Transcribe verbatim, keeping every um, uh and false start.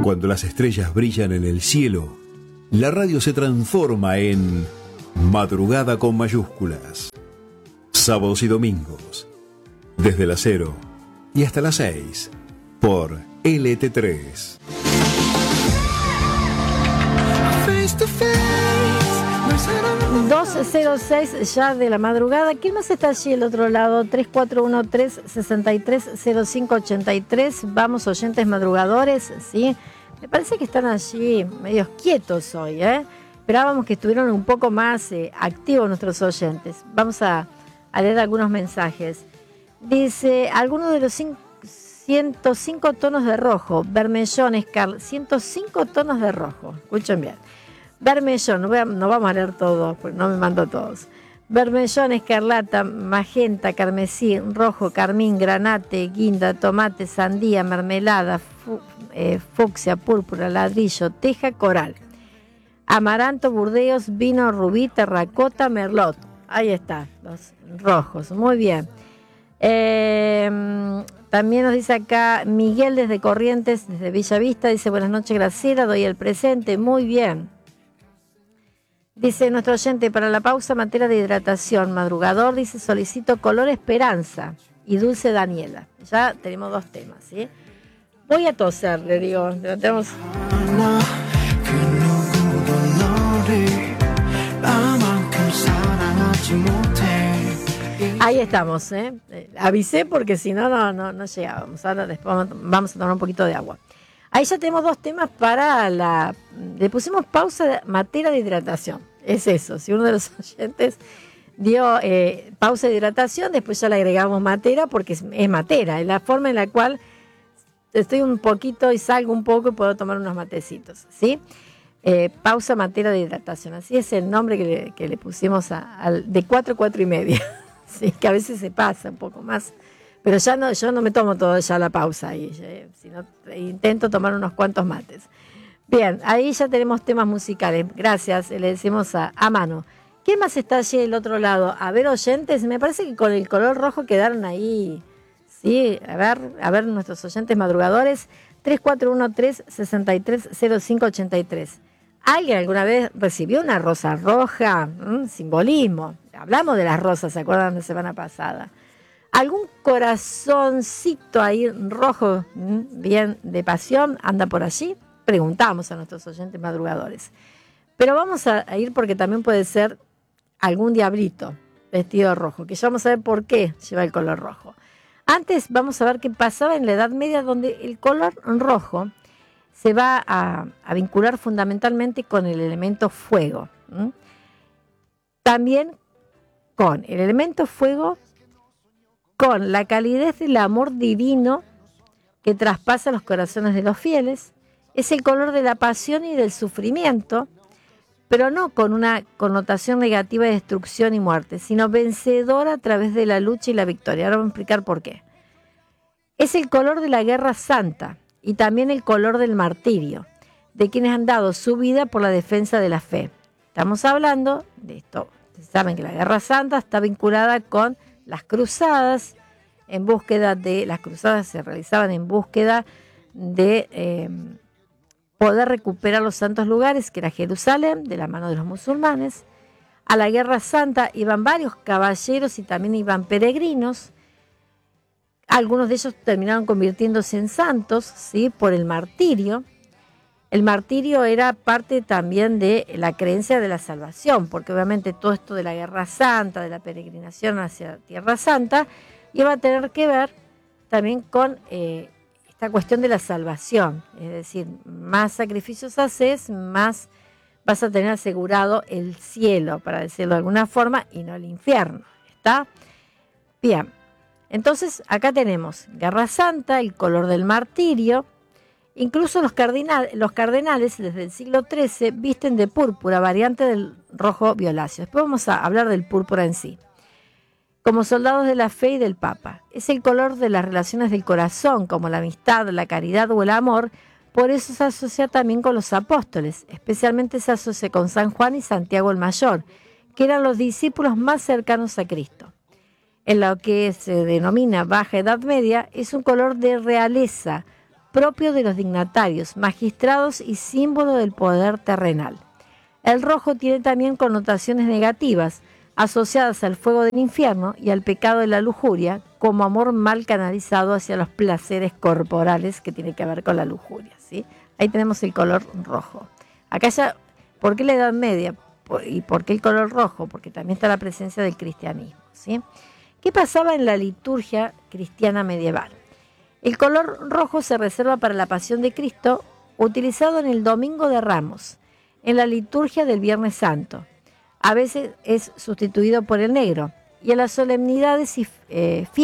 Cuando las estrellas brillan en el cielo, la radio se transforma en madrugada con mayúsculas. Sábados y domingos, desde las cero y hasta las seis, por L T tres. doce cero seis ya de la madrugada. ¿Quién más está allí al otro lado? tres cuatro uno tres, seis tres cero cinco ocho tres. Vamos, oyentes madrugadores, ¿sí? Me parece que están allí medios quietos hoy, ¿eh? Esperábamos que estuvieran un poco más eh, activos nuestros oyentes. Vamos a, a leer algunos mensajes. Dice, algunos de los ciento cinco tonos de rojo, vermellón, escarlata, ciento cinco tonos de rojo. Escuchen bien. Vermellón, no, voy a, no vamos a leer todos, porque no me mando todos. Vermellón, escarlata, magenta, carmesí, rojo, carmín, granate, guinda, tomate, sandía, mermelada, fu, eh, fucsia, púrpura, ladrillo, teja, coral. Amaranto, burdeos, vino, rubí, terracota, merlot. Ahí está, los rojos, muy bien. Eh, también nos dice acá Miguel desde Corrientes, desde Villavista, dice buenas noches Graciela, doy el presente, muy bien. Dice nuestro oyente, para la pausa materia de hidratación, madrugador, dice solicito color esperanza y dulce Daniela. Ya tenemos dos temas, ¿sí? Voy a toser, le digo, tenemos... Ahí estamos, ¿eh? Avisé porque si no, no, no, no llegábamos. Ahora después vamos a tomar un poquito de agua. Ahí ya tenemos dos temas para la... Le pusimos pausa de materia de hidratación. Es eso, si uno de los oyentes dio eh, pausa de hidratación, después ya le agregamos matera porque es, es matera, es la forma en la cual estoy un poquito y salgo un poco y puedo tomar unos matecitos, ¿sí? Eh, pausa matera de hidratación, así es el nombre que le, que le pusimos a, a, de cuatro, cuatro y media, ¿sí? Que a veces se pasa un poco más, pero ya no, yo no me tomo todo ya la pausa, y, eh, sino intento tomar unos cuantos mates. Bien, ahí ya tenemos temas musicales. Gracias, le decimos a, a mano. ¿Quién más está allí del otro lado? A ver, oyentes, me parece que con el color rojo quedaron ahí. Sí, a ver, a ver nuestros oyentes madrugadores. tres cuatro uno tres, seis tres cero cinco ocho tres. ¿Alguien alguna vez recibió una rosa roja? ¿Mm? Simbolismo. Hablamos de las rosas, ¿se acuerdan de la semana pasada? ¿Algún corazoncito ahí rojo, ¿Mm? bien de pasión, anda por allí? Preguntamos a nuestros oyentes madrugadores. Pero vamos a, a ir porque también puede ser algún diablito vestido de rojo, que ya vamos a ver por qué lleva el color rojo. Antes vamos a ver qué pasaba en la Edad Media, donde el color rojo se va a, a vincular fundamentalmente con el elemento fuego. ¿Mm? También con el elemento fuego, con la calidez del amor divino que traspasa los corazones de los fieles. Es el color de la pasión y del sufrimiento, pero no con una connotación negativa de destrucción y muerte, sino vencedora a través de la lucha y la victoria. Ahora vamos a explicar por qué. Es el color de la guerra santa y también el color del martirio, de quienes han dado su vida por la defensa de la fe. Estamos hablando de esto. Ustedes saben que la guerra santa está vinculada con las cruzadas, en búsqueda de, las cruzadas se realizaban en búsqueda de... Eh, poder recuperar los santos lugares, que era Jerusalén, de la mano de los musulmanes. A la Guerra Santa iban varios caballeros y también iban peregrinos. Algunos de ellos terminaron convirtiéndose en santos, ¿sí? Por el martirio. El martirio era parte también de la creencia de la salvación, porque obviamente todo esto de la Guerra Santa, de la peregrinación hacia Tierra Santa, iba a tener que ver también con... Eh, esta cuestión de la salvación, es decir, más sacrificios haces, más vas a tener asegurado el cielo, para decirlo de alguna forma, y no el infierno. ¿Está? Bien, entonces acá tenemos Guerra Santa, el color del martirio, incluso los, cardinal, los cardenales desde el siglo trece visten de púrpura, variante del rojo violáceo. Después vamos a hablar del púrpura en sí. Como soldados de la fe y del Papa. Es el color de las relaciones del corazón, como la amistad, la caridad o el amor. Por eso se asocia también con los apóstoles. Especialmente se asocia con San Juan y Santiago el Mayor, que eran los discípulos más cercanos a Cristo. En lo que se denomina Baja Edad Media, es un color de realeza, propio de los dignatarios, magistrados y símbolo del poder terrenal. El rojo tiene también connotaciones negativas, asociadas al fuego del infierno y al pecado de la lujuria, como amor mal canalizado hacia los placeres corporales, que tiene que ver con la lujuria, ¿sí? Ahí tenemos el color rojo. Acá ya, ¿por qué la Edad Media? ¿Y por qué el color rojo? Porque también está la presencia del cristianismo, ¿sí? ¿Qué pasaba en la liturgia cristiana medieval? El color rojo se reserva para la Pasión de Cristo, utilizado en el Domingo de Ramos, en la liturgia del Viernes Santo. A veces es sustituido por el negro, y en las solemnidades y eh,